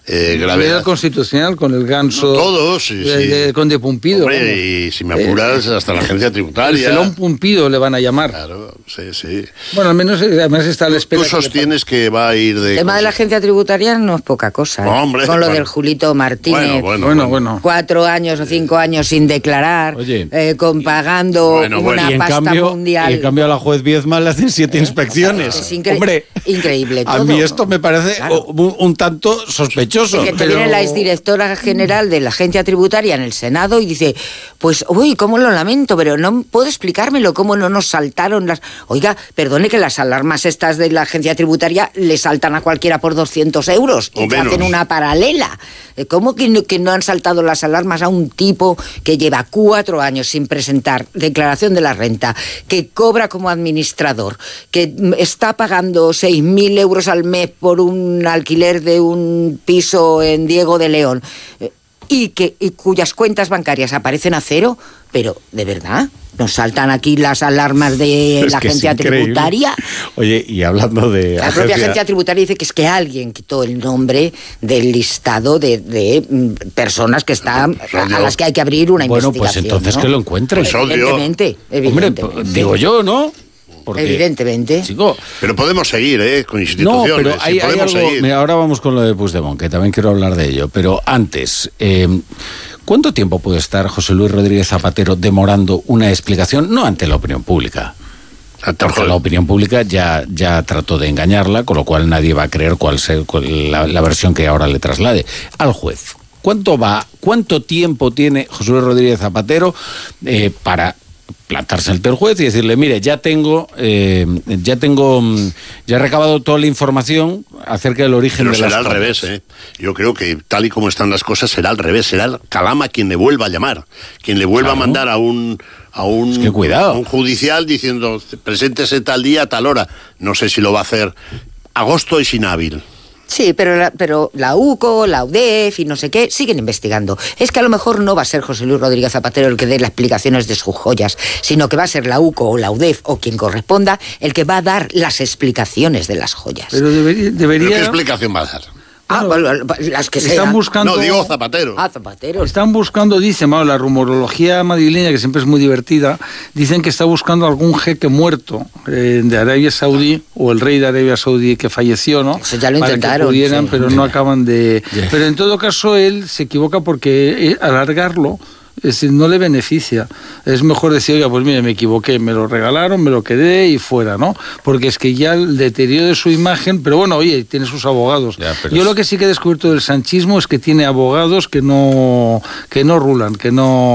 gravedad constitucional con el ganso. Todos, sí. Conde Pumpido. Hombre, y si me apuras, hasta la agencia tributaria. El Celón Pumpido le van a llamar. Claro, sí. Bueno, al menos además está a la espera. Tú sostienes que va a ir de... El tema de la agencia tributaria no es poca cosa. Hombre, con lo del Julito Martínez. Bueno. 4 años o 5 años sin declarar. Oye, pagando una pasta mundial. Y en cambio a la juez Viezma le hacen 7 inspecciones. Es Hombre, increíble todo. A mí esto me parece un tanto sospechoso. Que te viene la exdirectora general de la agencia tributaria en el Senado y dice, pues, uy, cómo lo lamento, pero no puedo explicármelo, cómo no nos saltaron las... Oiga, perdone que las alarmas estas de la agencia tributaria le saltan a cualquiera por 200 euros y te hacen una paralela. ¿Cómo que no han saltado las alarmas a un tipo que lleva 4 años sin presentar declaración de la renta, que cobra como administrador, que está pagando 6.000 euros al mes por un alquiler de un piso en Diego de León y cuyas cuentas bancarias aparecen a cero? Pero, ¿de verdad? ¿Nos saltan aquí las alarmas de la agencia tributaria? Oye, y hablando de... La propia agencia tributaria dice que es que alguien quitó el nombre del listado de personas que están a las que hay que abrir una investigación. Bueno, pues entonces, ¿no? Que lo encuentren. Pues evidentemente. Hombre, digo yo, ¿no? Porque, evidentemente. Chico, pero podemos seguir, con instituciones. No, pero hay algo... seguir. Mira, ahora vamos con lo de Puigdemont, que también quiero hablar de ello. Pero antes... ¿Cuánto tiempo puede estar José Luis Rodríguez Zapatero demorando una explicación? No ante la opinión pública. Porque la opinión pública ya trató de engañarla, con lo cual nadie va a creer cuál sea la versión que ahora le traslade. Al juez, ¿cuánto tiempo tiene José Luis Rodríguez Zapatero para plantarse ante el juez y decirle, mire, ya he recabado toda la información acerca del origen de las cosas? Pero será al revés, Yo creo que tal y como están las cosas será al revés, será el Calama quien le vuelva a llamar, quien le vuelva a mandar a un judicial diciendo, preséntese tal día, tal hora. No sé si lo va a hacer. Agosto es inhábil. Sí, pero la UCO, la UDEF y no sé qué siguen investigando. Es que a lo mejor no va a ser José Luis Rodríguez Zapatero el que dé las explicaciones de sus joyas, sino que va a ser la UCO o la UDEF o quien corresponda el que va a dar las explicaciones de las joyas. Pero debería... ¿Pero qué explicación va a dar? Las que están sean. Buscando... No, digo Zapatero. Zapatero. Están buscando, la rumorología madrileña, que siempre es muy divertida, dicen que está buscando algún jeque muerto de Arabia Saudí, o el rey de Arabia Saudí que falleció, ¿no? Eso ya lo para intentaron. Que pudieran, pero no acaban de... Pero en todo caso, él se equivoca porque alargarlo... Es decir, no le beneficia. Es mejor decir, oiga, pues mire, me equivoqué, me lo regalaron, me lo quedé y fuera, ¿no? Porque es que ya el deterioro de su imagen, pero bueno, oye, tiene sus abogados. Yo lo que sí que he descubierto del sanchismo es que tiene abogados que no rulan, que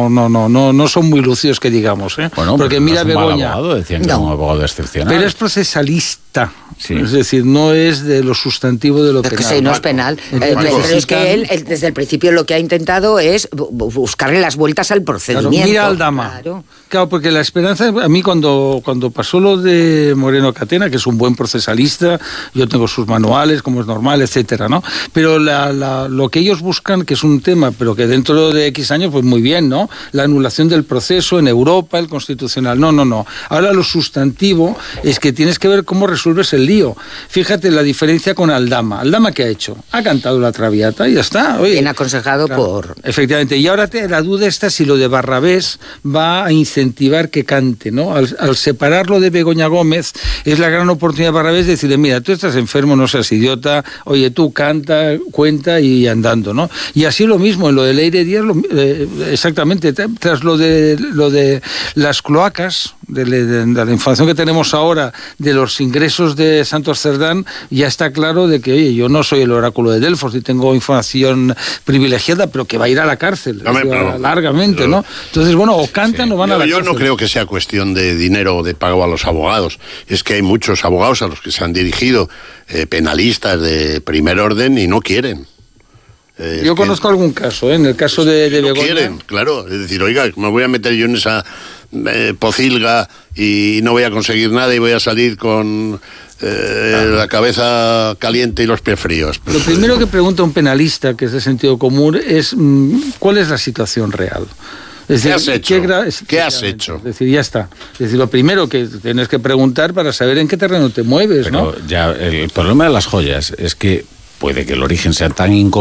no son muy lucidos, que digamos, Bueno, porque mira, no es un Begoña. Mal abogado, decían que era un abogado excepcional. Pero es procesalista. Sí. Es decir, no es de lo sustantivo de lo penal. Es que sí, no es penal. Pero es que él, desde el principio, lo que ha intentado es buscarle las vueltas al procedimiento. Claro, mira Aldama. Claro, porque la esperanza, a mí cuando pasó lo de Moreno Catena, que es un buen procesalista, yo tengo sus manuales, como es normal, etcétera, ¿no? Pero lo que ellos buscan, que es un tema, pero que dentro de X años, pues muy bien, ¿no? La anulación del proceso en Europa, el constitucional. No. Ahora lo sustantivo es que tienes que ver cómo resuelves el lío. Fíjate la diferencia con Aldama. ¿Aldama qué ha hecho? Ha cantado la Traviata y ya está. Oye, bien aconsejado por... Efectivamente. Y ahora la duda está si lo de Barrabés va a incentivar que cante, ¿no? Al separarlo de Begoña Gómez, es la gran oportunidad de Barrabés de decirle, mira, tú estás enfermo, no seas idiota, oye, tú canta, cuenta y andando, ¿no? Y así lo mismo, en lo de Leire Díaz, exactamente, tras lo de las cloacas, de la información que tenemos ahora de los ingresos de Santos Cerdán, ya está claro de que, oye, yo no soy el oráculo de Delfos y tengo información privilegiada, pero que va a ir a la cárcel, largamente, ¿no? Entonces, bueno, o cantan o van a la cárcel. Yo no creo que sea cuestión de dinero o de pago a los abogados. Es que hay muchos abogados a los que se han dirigido penalistas de primer orden y no quieren. Yo conozco algún caso, en el caso de Begoña. No quieren, claro. Es decir, oiga, me voy a meter yo en esa pocilga y no voy a conseguir nada y voy a salir con la cabeza caliente y los pies fríos. Lo primero que pregunta un penalista, que es de sentido común, es ¿cuál es la situación real? Es ¿Qué decir, has hecho? ¿Qué has hecho? Es decir, ya está. Es decir, lo primero que tienes que preguntar para saber en qué terreno te mueves, pero ¿no? Ya el problema de las joyas es que puede que el origen sea tan